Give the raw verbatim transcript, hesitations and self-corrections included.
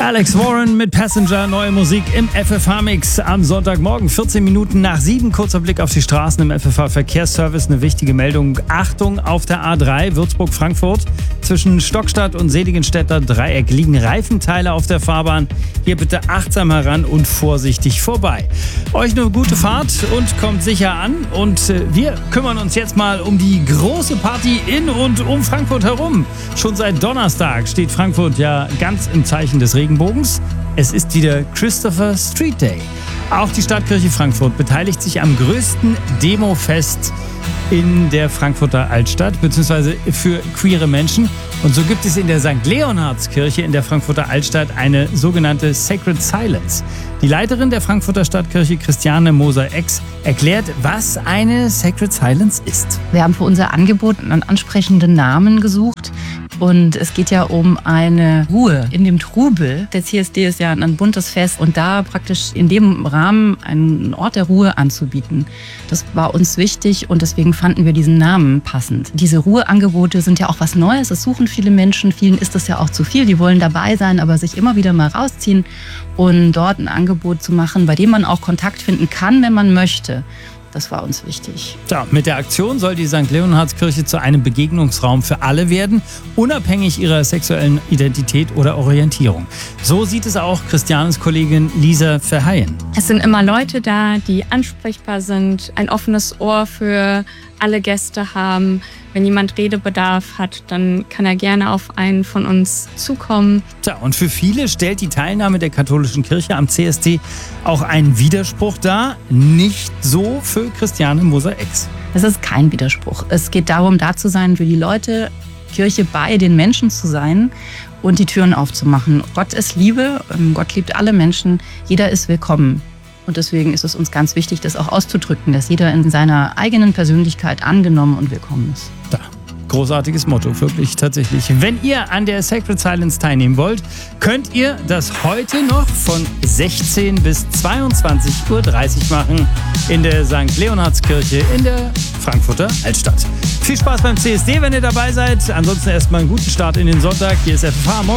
Alex Warren mit Passenger, neue Musik im F F H-Mix am Sonntagmorgen, vierzehn Minuten nach sieben. Kurzer Blick auf die Straßen im F F H-Verkehrsservice. Eine wichtige Meldung. Achtung, auf der A drei Würzburg-Frankfurt. Zwischen Stockstadt und Seligenstädter Dreieck liegen Reifenteile auf der Fahrbahn. Hier bitte achtsam heran und vorsichtig vorbei. Euch eine gute Fahrt und kommt sicher an. Und wir kümmern uns jetzt mal um die große Party in und um Frankfurt herum. Schon seit Donnerstag steht Frankfurt ja ganz im Zeichen des Regenbogens. Es ist wieder Christopher Street Day. Auch die Stadtkirche Frankfurt beteiligt sich am größten Demofest in der Frankfurter Altstadt, beziehungsweise für queere Menschen. Und so gibt es in der Sankt Leonhardskirche in der Frankfurter Altstadt eine sogenannte Sacred Silence. Die Leiterin der Frankfurter Stadtkirche, Christiane Moser-Ex, erklärt, was eine Sacred Silence ist. Wir haben für unser Angebot einen ansprechenden Namen gesucht. Und es geht ja um eine Ruhe in dem Trubel. Der C S D ist ja ein buntes Fest und da praktisch in dem Rahmen einen Ort der Ruhe anzubieten. Das war uns wichtig und deswegen fanden wir diesen Namen passend. Diese Ruheangebote sind ja auch was Neues. Das suchen viele Menschen. Vielen ist das ja auch zu viel. Die wollen dabei sein, aber sich immer wieder mal rausziehen und dort ein Angebot zu machen, bei dem man auch Kontakt finden kann, wenn man möchte. Das war uns wichtig. Ja, mit der Aktion soll die Sankt Leonhardskirche zu einem Begegnungsraum für alle werden, unabhängig ihrer sexuellen Identität oder Orientierung. So sieht es auch Christianes Kollegin Lisa Verheyen. Es sind immer Leute da, die ansprechbar sind, ein offenes Ohr für alle Gäste haben. Wenn jemand Redebedarf hat, dann kann er gerne auf einen von uns zukommen. Tja, und für viele stellt die Teilnahme der katholischen Kirche am C S D auch einen Widerspruch dar. Nicht so für Christiane Moser-Ex. Es ist kein Widerspruch. Es geht darum, da zu sein für die Leute, Kirche bei den Menschen zu sein und die Türen aufzumachen. Gott ist Liebe, Gott liebt alle Menschen, jeder ist willkommen. Und deswegen ist es uns ganz wichtig, das auch auszudrücken, dass jeder in seiner eigenen Persönlichkeit angenommen und willkommen ist. Da. Großartiges Motto, wirklich tatsächlich. Wenn ihr an der Sacred Silence teilnehmen wollt, könnt ihr das heute noch von sechzehn bis zweiundzwanzig Uhr dreißig machen in der Sankt Leonhardskirche in der Frankfurter Altstadt. Viel Spaß beim C S D, wenn ihr dabei seid. Ansonsten erstmal einen guten Start in den Sonntag. Hier ist F F H morgen.